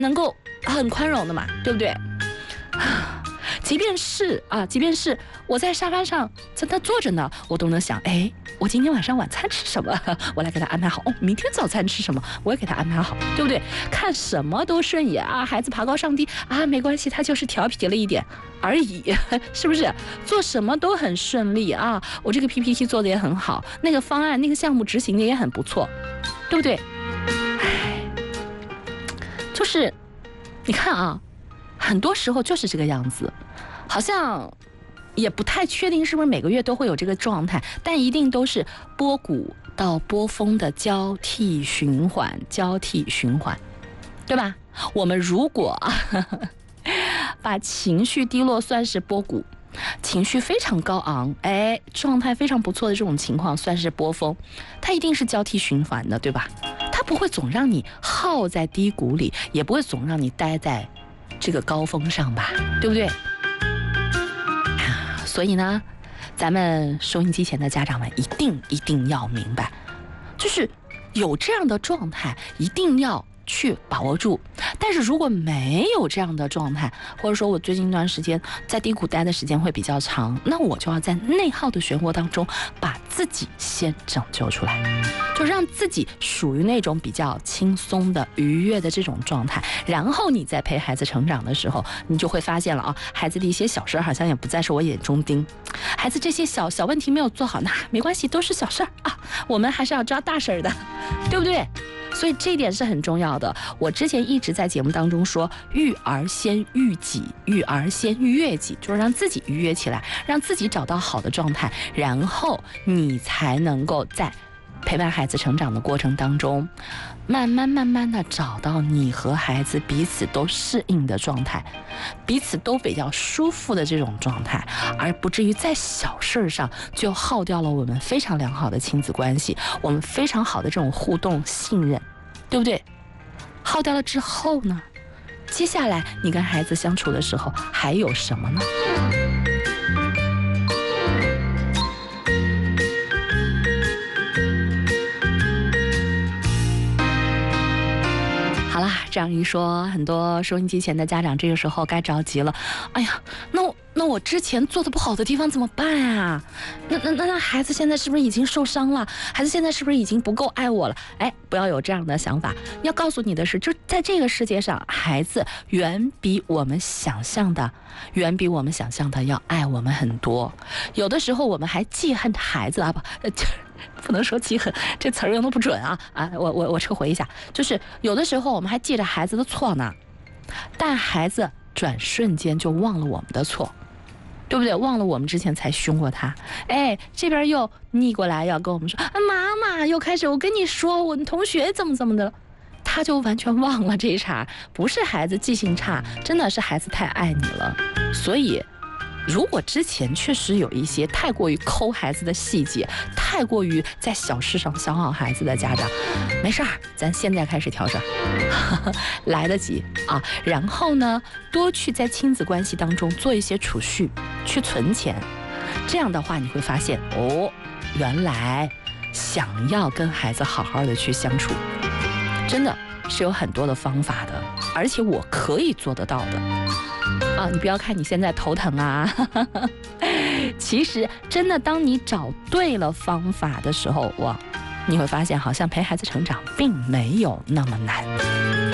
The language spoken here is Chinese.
能够很宽容的嘛，对不对？即便是我在沙发上在那坐着呢，我都能想，哎，我今天晚上晚餐吃什么？我来给他安排好。哦，明天早餐吃什么？我也给他安排好，对不对？看什么都顺眼啊，孩子爬高上低啊，没关系，他就是调皮了一点而已，是不是？做什么都很顺利啊，我这个 PPT 做的也很好，那个方案那个项目执行的也很不错，对不对？就是你看啊，很多时候就是这个样子，好像也不太确定是不是每个月都会有这个状态，但一定都是波谷到波峰的交替循环，对吧？我们如果把情绪低落算是波谷，情绪非常高昂，哎，状态非常不错的这种情况算是波峰，它一定是交替循环的，对吧？它不会总让你耗在低谷里，也不会总让你待在这个高峰上吧，对不对？所以呢，咱们收音机前的家长们一定要明白，就是有这样的状态一定要去把握住。但是如果没有这样的状态，或者说我最近一段时间在低谷待的时间会比较长，那我就要在内耗的漩涡当中把自己先拯救出来，就让自己属于那种比较轻松的愉悦的这种状态，然后你在陪孩子成长的时候，你就会发现了啊，孩子的一些小事好像也不再是我眼中钉，孩子这些小问题没有做好，那没关系，都是小事啊，我们还是要抓大事的，对不对？所以这一点是很重要的。我之前一直在节目当中说，育儿先育己，育儿先愉悦己，就是让自己愉悦起来，让自己找到好的状态，然后你才能够在陪伴孩子成长的过程当中，慢慢的找到你和孩子彼此都适应的状态，彼此都比较舒服的这种状态，而不至于在小事上就耗掉了我们非常良好的亲子关系，我们非常好的这种互动信任，对不对？耗掉了之后呢，接下来你跟孩子相处的时候还有什么呢？好啦，这样一说，很多收音机前的家长这个时候该着急了。哎呀，那我之前做的不好的地方怎么办啊？那孩子现在是不是已经受伤了？孩子现在是不是已经不够爱我了？哎，不要有这样的想法。要告诉你的是，就在这个世界上，孩子远比我们想象的要爱我们很多。有的时候我们还记恨孩子啊，不能说记恨，这词儿用的不准啊！我撤回一下，就是有的时候我们还记着孩子的错呢，但孩子转瞬间就忘了我们的错，对不对？忘了我们之前才凶过他，哎，这边又逆过来要跟我们说，妈妈又开始我跟你说我同学怎么的了，他就完全忘了这一茬，不是孩子记性差，真的是孩子太爱你了。所以如果之前确实有一些太过于抠孩子的细节，太过于在小事上消耗孩子的家长，没事儿，咱现在开始调整，来得及啊。然后呢，多去在亲子关系当中做一些储蓄，去存钱。这样的话，你会发现哦，原来想要跟孩子好好的去相处，真的是有很多的方法的，而且我可以做得到的。啊，你不要看你现在头疼啊，其实真的当你找对了方法的时候，哇，你会发现好像陪孩子成长并没有那么难。